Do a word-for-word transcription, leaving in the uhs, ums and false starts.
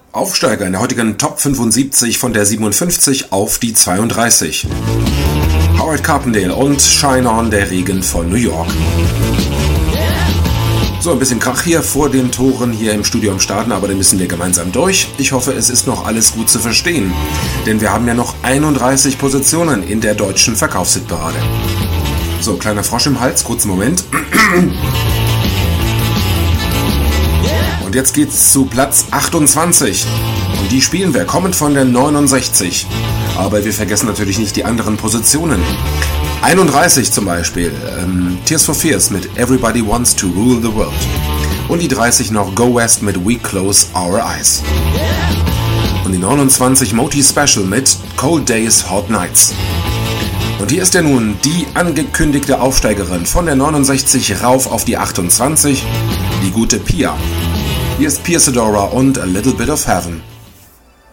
Aufsteiger in der heutigen Top fünfundsiebzig von der siebenundfünfzig auf die zweiunddreißig. Howard Carpendale und Shine On, der Regen von New York. So, ein bisschen Krach hier vor den Toren hier im Studio am Starten, aber dann müssen wir gemeinsam durch. Ich hoffe, es ist noch alles gut zu verstehen, denn wir haben ja noch einunddreißig Positionen in der deutschen Verkaufshitparade. So, kleiner Frosch im Hals, kurzen Moment. Und jetzt geht's zu Platz achtundzwanzig. Und die spielen wir, kommend von der neunundsechzig. Aber wir vergessen natürlich nicht die anderen Positionen. einunddreißig zum Beispiel, ähm, Tears for Fears mit Everybody Wants to Rule the World. Und die dreißig noch Go West mit We Close Our Eyes. Und die neunundzwanzig Moti Special mit Cold Days, Hot Nights. Und hier ist ja nun die angekündigte Aufsteigerin von der neunundsechzig rauf auf die achtundzwanzig, die gute Pia. Hier ist Pia Sedora und A Little Bit of Heaven.